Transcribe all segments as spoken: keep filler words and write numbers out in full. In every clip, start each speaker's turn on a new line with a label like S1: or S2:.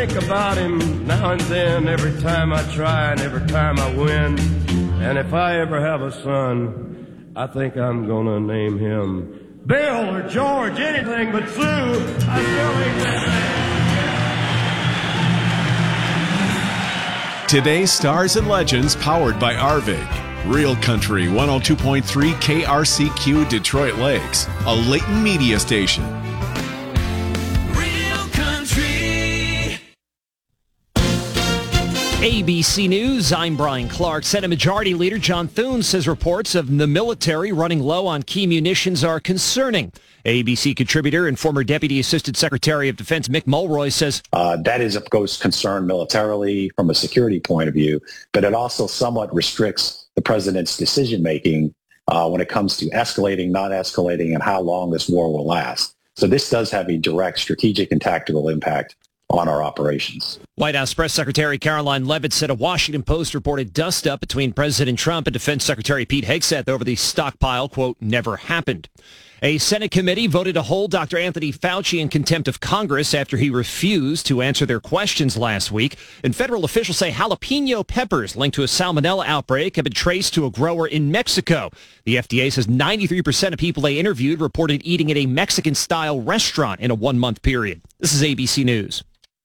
S1: think about him now and then, every time I try and every time I win. And if I ever have a son, I think I'm gonna name him Bill or George, anything but Sue. I still ain't that man.
S2: Today's Stars and Legends, powered by Arvig. Real Country one oh two point three K R C Q Detroit Lakes, a Leighton media station.
S3: A B C News, I'm Brian Clark. Senate Majority Leader John Thune says reports of the military running low on key munitions are concerning. A B C contributor and former Deputy Assistant Secretary of Defense Mick Mulroy says
S4: uh, that is, of course, concern militarily from a security point of view, but it also somewhat restricts the president's decision-making uh, when it comes to escalating, not escalating, and how long this war will last. So this does have a direct strategic and tactical impact on our operations.
S3: White House Press Secretary Caroline Leavitt said a Washington Post reported dust-up between President Trump and Defense Secretary Pete Hegseth over the stockpile, quote, never happened. A Senate committee voted to hold Doctor Anthony Fauci in contempt of Congress after he refused to answer their questions last week. And federal officials say jalapeno peppers linked to a salmonella outbreak have been traced to a grower in Mexico. The F D A says ninety-three percent of people they interviewed reported eating at a Mexican-style restaurant in a one-month period. This is A B C News.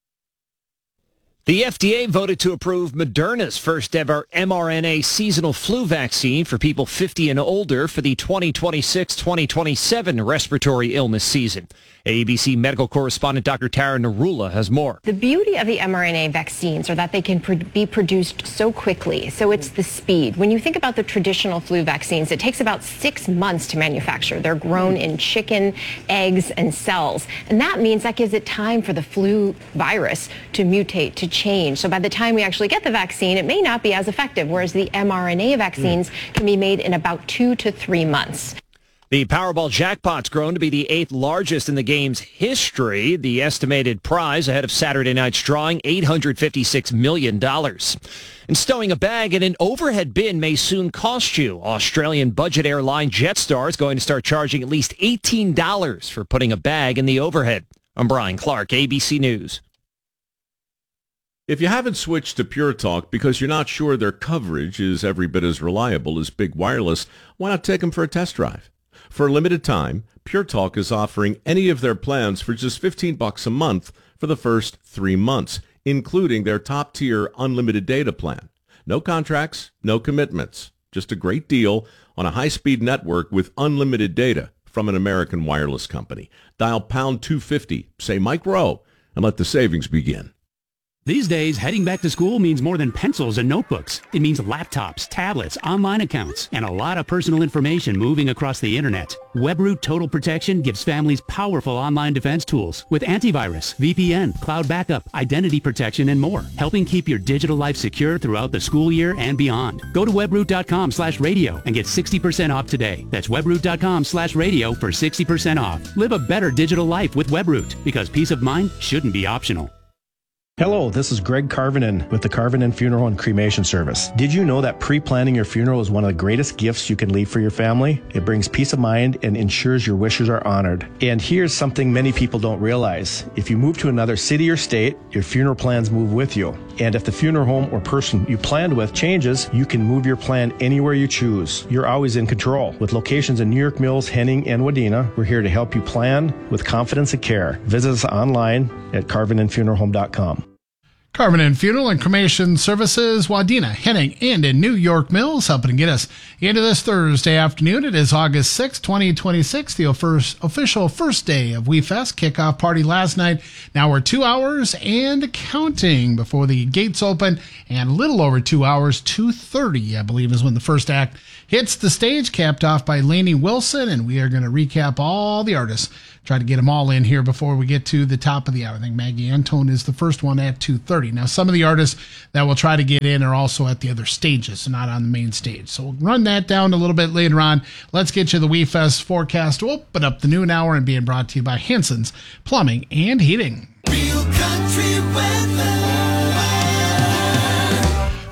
S3: The F D A voted to approve Moderna's first ever mRNA seasonal flu vaccine for people fifty and older for the twenty twenty-six twenty twenty-seven respiratory illness season. A B C medical correspondent Doctor Tara Narula has more.
S5: The beauty of the mRNA vaccines are that they can pr- be produced so quickly. So it's the speed. When you think about the traditional flu vaccines, it takes about six months to manufacture. They're grown in chicken, eggs, and cells. And that means that gives it time for the flu virus to mutate, to change. So by the time we actually get the vaccine, it may not be as effective, whereas the mRNA vaccines mm. can be made in about two to three months.
S3: The Powerball jackpot's grown to be the eighth largest in the game's history. The estimated prize ahead of Saturday night's drawing, eight hundred fifty-six million dollars. And stowing a bag in an overhead bin may soon cost you. Australian budget airline Jetstar is going to start charging at least eighteen dollars for putting a bag in the overhead. I'm Brian Clark, A B C News.
S6: If you haven't switched to Pure Talk because you're not sure their coverage is every bit as reliable as Big Wireless, why not take them for a test drive? For a limited time, Pure Talk is offering any of their plans for just fifteen bucks a month for the first three months, including their top-tier unlimited data plan. No contracts, no commitments, just a great deal on a high-speed network with unlimited data from an American wireless company. Dial pound two fifty, say Mike Rowe, and let the savings begin.
S7: These days, heading back to school means more than pencils and notebooks. It means laptops, tablets, online accounts, and a lot of personal information moving across the internet. WebRoot Total Protection gives families powerful online defense tools with antivirus, V P N, cloud backup, identity protection, and more, helping keep your digital life secure throughout the school year and beyond. Go to webroot.com slash radio and get sixty percent off today. That's webroot.com slash radio for sixty percent off. Live a better digital life with WebRoot, because peace of mind shouldn't be optional.
S8: Hello, this is Greg Carvinen with the Carvinen Funeral and Cremation Service. Did you know that pre-planning your funeral is one of the greatest gifts you can leave for your family? It brings peace of mind and ensures your wishes are honored. And here's something many people don't realize. If you move to another city or state, your funeral plans move with you. And if the funeral home or person you planned with changes, you can move your plan anywhere you choose. You're always in control. With locations in New York Mills, Henning, and Wadena, we're here to help you plan with confidence and care. Visit us online at carvinen funeral home dot com.
S9: Carvinen Funeral and Cremation Services, Wadena, Henning, and in New York Mills, helping to get us into this Thursday afternoon. It is August sixth, twenty twenty-six, the first, official first day of WeFest. Kickoff party last night. Now we're two hours and counting before the gates open, and a little over two hours, two thirty, I believe, is when the first act hits the stage, capped off by Lainey Wilson, and we are going to recap all the artists. Try to get them all in here before we get to the top of the hour. I think Maggie Antone is the first one at two thirty. Now, some of the artists that will try to get in are also at the other stages, so not on the main stage. So we'll run that down a little bit later on. Let's get you the WeFest forecast to open up the noon hour and being brought to you by Hansen's Plumbing and Heating.
S10: Real country weather.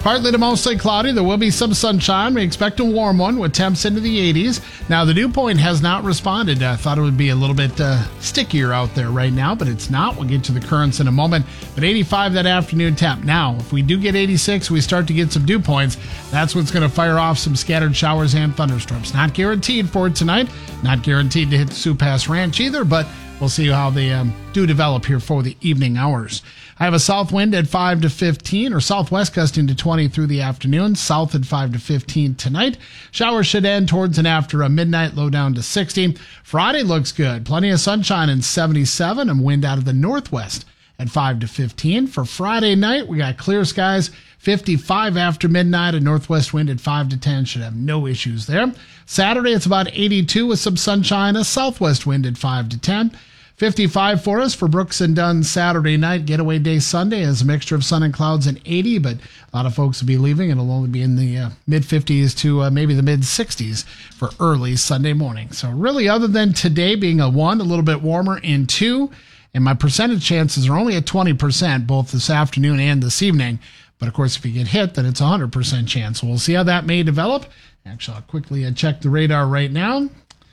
S9: Partly to mostly cloudy. There will be some sunshine. We expect a warm one with temps into the eighties. Now, the dew point has not responded. I thought it would be a little bit uh, stickier out there right now, but it's not. We'll get to the currents in a moment. But eighty-five that afternoon temp. Now, if we do get eighty-six, we start to get some dew points. That's what's going to fire off some scattered showers and thunderstorms. Not guaranteed for tonight. Not guaranteed to hit the Sioux Pass Ranch either, but we'll see how they um, do develop here for the evening hours. I have a south wind at five to fifteen, or southwest gusting to twenty through the afternoon. South at five to fifteen tonight. Showers should end towards and after a midnight, low down to sixty. Friday looks good. Plenty of sunshine and seventy-seven, and wind out of the northwest at five to fifteen. For Friday night, we got clear skies, fifty-five after midnight, a northwest wind at five to ten. Should have no issues there. Saturday, it's about eighty-two with some sunshine, a southwest wind at five to ten. fifty-five for us for Brooks and Dunn Saturday night. Getaway day Sunday is a mixture of sun and clouds and eighty, but a lot of folks will be leaving. It'll only be in the uh, mid-fifties to uh, maybe the mid-sixties for early Sunday morning. So really, other than today being a one, a little bit warmer, and two, and my percentage chances are only at twenty percent both this afternoon and this evening. But of course, if you get hit, then it's a one hundred percent chance. So we'll see how that may develop. Actually, I'll quickly uh, check the radar right now.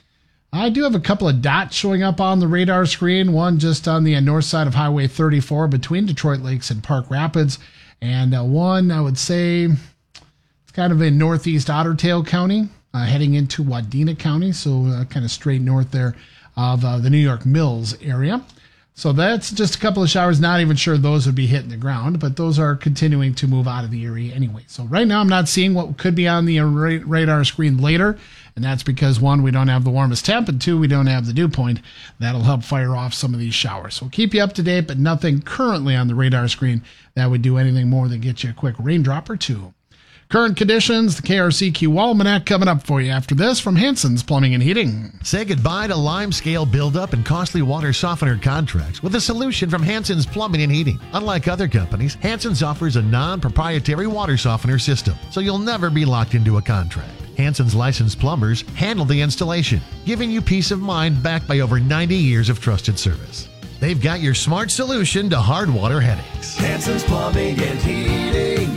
S9: I do have a couple of dots showing up on the radar screen. One just on the north side of Highway thirty-four between Detroit Lakes and Park Rapids. And uh, one, I would say, it's kind of in northeast Otter Tail County, uh, heading into Wadena County. So uh, kind of straight north there of uh, the New York Mills area. So that's just a couple of showers. Not even sure those would be hitting the ground, but those are continuing to move out of the area anyway. So right now I'm not seeing what could be on the radar screen later, and that's because, one, we don't have the warmest temp, and two, we don't have the dew point. That'll help fire off some of these showers. So we'll keep you up to date, but nothing currently on the radar screen that would do anything more than get you a quick raindrop or two. Current conditions, the K R C Q Almanac coming up for you after this from Hanson's Plumbing and Heating.
S10: Say goodbye to limescale buildup and costly water softener contracts with a solution from Hanson's Plumbing and Heating. Unlike other companies, Hanson's offers a non-proprietary water softener system, so you'll never be locked into a contract. Hanson's licensed plumbers handle the installation, giving you peace of mind backed by over ninety years of trusted service. They've got your smart solution to hard water headaches.
S11: Hanson's Plumbing and Heating.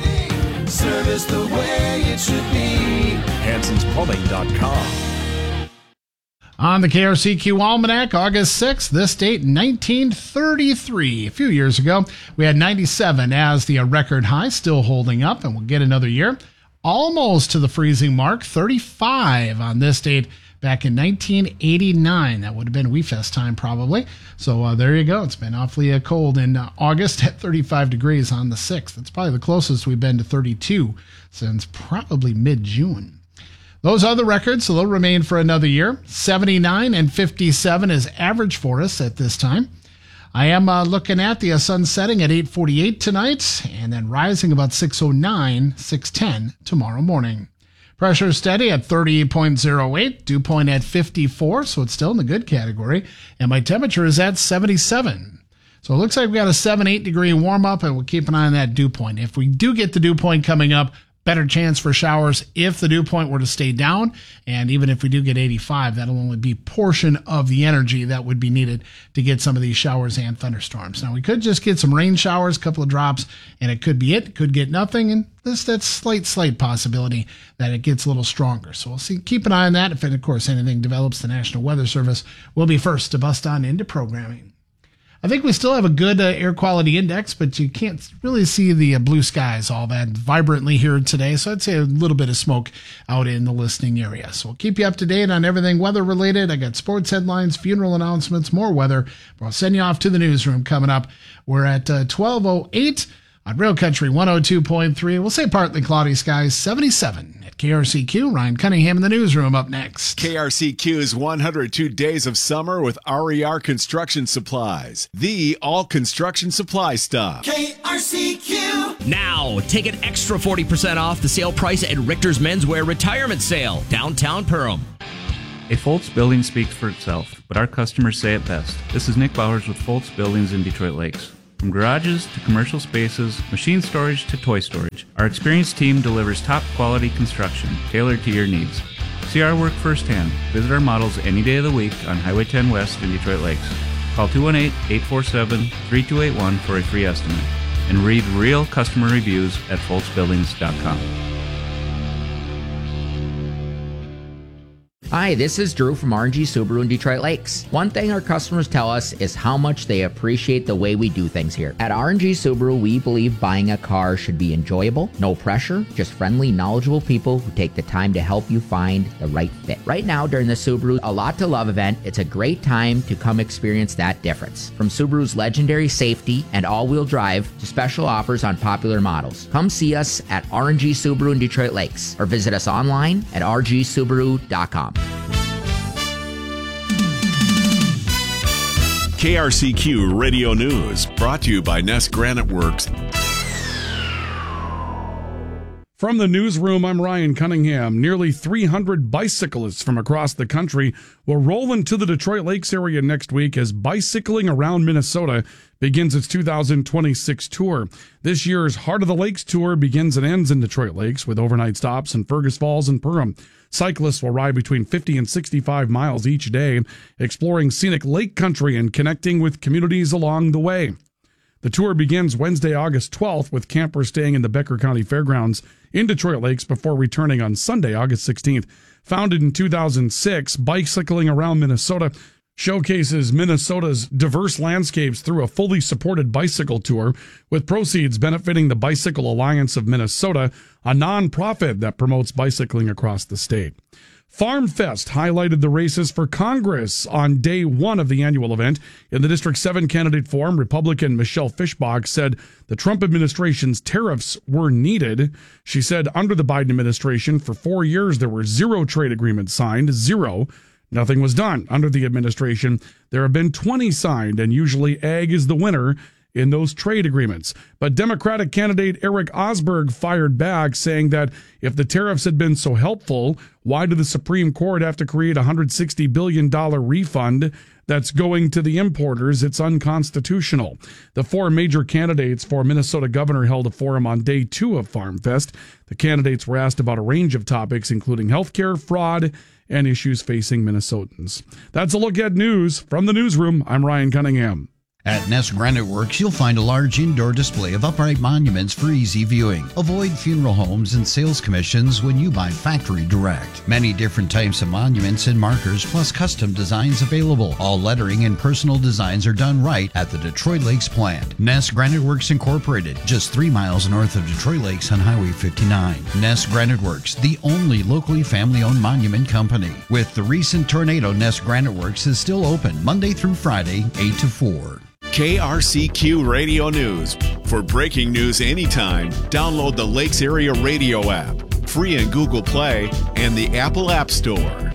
S11: Service the way it should be. Hansons Plumbing dot com.
S9: On the K R C Q Almanac, August sixth, this date, nineteen thirty-three. A few years ago, we had ninety-seven as the record high, still holding up, and we'll get another year. Almost to the freezing mark, thirty-five on this date back in nineteen eighty-nine. That would have been WeFest time probably. So uh, there you go. It's been awfully uh, cold in uh, August at thirty-five degrees on the sixth. That's probably the closest we've been to thirty-two since probably mid-June. Those are the records, so they'll remain for another year. seventy-nine and fifty-seven is average for us at this time. I am uh, looking at the uh, sun setting at eight forty-eight tonight, and then rising about six oh nine, six ten tomorrow morning. Pressure steady at thirty-eight point oh eight, dew point at fifty-four, so it's still in the good category, and my temperature is at seventy-seven. So it looks like we got a seven, eight degree warm up, and we'll keep an eye on that dew point. If we do get the dew point coming up, better chance for showers if the dew point were to stay down. And even if we do get eighty-five, that'll only be portion of the energy that would be needed to get some of these showers and thunderstorms. Now, we could just get some rain showers, a couple of drops, and it could be it. Could get nothing. And this, that's slight, slight possibility that it gets a little stronger. So we'll see. Keep an eye on that. If, of course, anything develops, the National Weather Service will be first to bust on into programming. I think we still have a good uh, air quality index, but you can't really see the uh, blue skies all that vibrantly here today. So I'd say a little bit of smoke out in the listening area. So we'll keep you up to date on everything weather related. I got sports headlines, funeral announcements, more weather. I'll send you off to the newsroom coming up. We're at uh, twelve oh eight on Real Country one oh two point three. We'll say partly cloudy skies, seventy-seven. K R C Q, Ryan Cunningham in the newsroom up next.
S2: K R C Q's one hundred two Days of Summer with R E R Construction Supplies. The all construction supply stop.
S11: K R C Q.
S12: Now, take an extra forty percent off the sale price at Richter's Menswear Retirement Sale, downtown Perham.
S13: A Foltz building speaks for itself, but our customers say it best. This is Nick Bowers with Foltz Buildings in Detroit Lakes. From garages to commercial spaces, machine storage to toy storage, our experienced team delivers top quality construction tailored to your needs. See our work firsthand. Visit our models any day of the week on Highway ten West in Detroit Lakes. Call two one eight, eight four seven, three two eight one for a free estimate. and read real customer reviews at foltz buildings dot com.
S14: Hi, this is Drew from R and G Subaru in Detroit Lakes. One thing our customers tell us is how much they appreciate the way we do things here. At R and G Subaru, we believe buying a car should be enjoyable, no pressure, just friendly, knowledgeable people who take the time to help you find the right fit. Right now, during the Subaru A Lot to Love event, it's a great time to come experience that difference. From Subaru's legendary safety and all-wheel drive to special offers on popular models. Come see us at R and G Subaru in Detroit Lakes or visit us online at r g subaru dot com.
S2: K R C Q Radio News, brought to you by Nest Granite Works.
S15: From the newsroom, I'm Ryan Cunningham. Nearly three hundred bicyclists from across the country will roll into the Detroit Lakes area next week as Bicycling Around Minnesota begins its two thousand twenty-six tour. This year's Heart of the Lakes tour begins and ends in Detroit Lakes with overnight stops in Fergus Falls and Perham. Cyclists will ride between fifty and sixty-five miles each day, exploring scenic lake country and connecting with communities along the way. The tour begins Wednesday, August twelfth, with campers staying in the Becker County Fairgrounds in Detroit Lakes before returning on Sunday, August sixteenth. Founded in two thousand six, Bicycling Around Minnesota showcases Minnesota's diverse landscapes through a fully supported bicycle tour, with proceeds benefiting the Bicycle Alliance of Minnesota, a nonprofit that promotes bicycling across the state. Farm Fest highlighted the races for Congress on day one of the annual event. In the District seven candidate forum, Republican Michelle Fischbach said the Trump administration's tariffs were needed. She said under the Biden administration, for four years, there were zero trade agreements signed, zero. Nothing was done. Under the administration, there have been twenty signed, and usually ag is the winner in those trade agreements. But Democratic candidate Eric Osberg fired back, saying that if the tariffs had been so helpful, why did the Supreme Court have to create a one hundred sixty billion dollars refund that's going to the importers? It's unconstitutional. The four major candidates for Minnesota governor held a forum on day two of Farm Fest. The candidates were asked about a range of topics, including healthcare, fraud, and issues facing Minnesotans. That's a look at news. From the newsroom, I'm Ryan Cunningham.
S16: At Nest Granite Works, you'll find a large indoor display of upright monuments for easy viewing. Avoid funeral homes and sales commissions when you buy factory direct. Many different types of monuments and markers, plus custom designs available. All lettering and personal designs are done right at the Detroit Lakes plant. Nest Granite Works Incorporated, just three miles north of Detroit Lakes on Highway fifty-nine. Nest Granite Works, the only locally family-owned monument company. With the recent tornado, Nest Granite Works is still open Monday through Friday, eight to four.
S2: K R C Q Radio News. For breaking news anytime, download the Lakes Area Radio app, free in Google Play and the Apple App Store.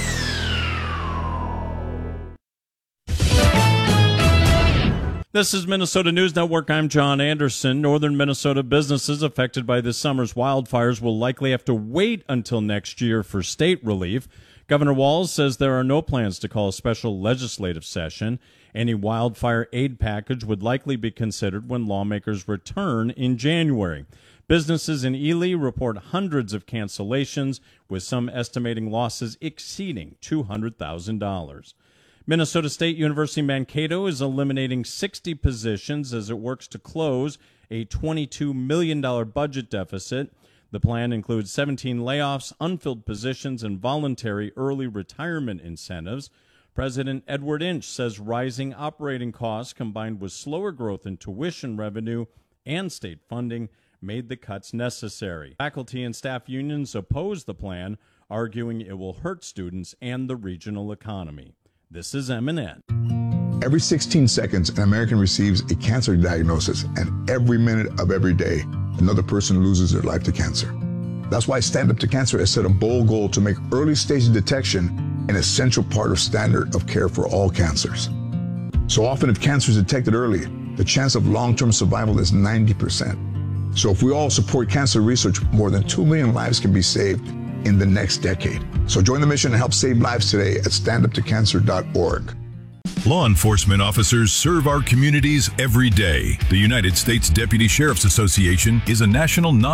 S17: This is Minnesota News Network. I'm John Anderson. Northern Minnesota businesses affected by this summer's wildfires will likely have to wait until next year for state relief. Governor Walz says there are no plans to call a special legislative session. Any wildfire aid package would likely be considered when lawmakers return in January. Businesses in Ely report hundreds of cancellations, with some estimating losses exceeding two hundred thousand dollars. Minnesota State University Mankato is eliminating sixty positions as it works to close a twenty-two million dollars budget deficit. The plan includes seventeen layoffs, unfilled positions, and voluntary early retirement incentives. President Edward Inch says rising operating costs combined with slower growth in tuition revenue and state funding made the cuts necessary. Faculty and staff unions oppose the plan, arguing it will hurt students and the regional economy. This is M and N.
S18: Every sixteen seconds, an American receives a cancer diagnosis, and every minute of every day, another person loses their life to cancer. That's why Stand Up to Cancer has set a bold goal to make early stage detection an essential part of standard of care for all cancers. So often, if cancer is detected early, the chance of long-term survival is ninety percent. So if we all support cancer research, more than two million lives can be saved in the next decade. So join the mission and help save lives today at stand up to cancer dot org.
S19: Law enforcement officers serve our communities every day. The United States Deputy Sheriff's Association is a national non